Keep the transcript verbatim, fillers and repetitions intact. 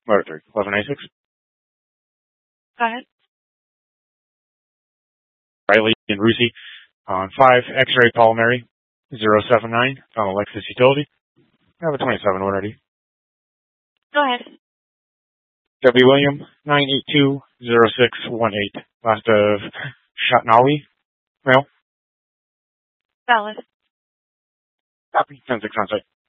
Motor three, eleven eighty-six. Go ahead. Riley and Rusi on five, X-ray Paul Mary, zero seven nine, on Alexis Utility. I have a twenty-seven already. Go ahead. W. William, nine eight two zero six one eight. Last of Shatnawi. Mail. Valid. Copy. ten six on site.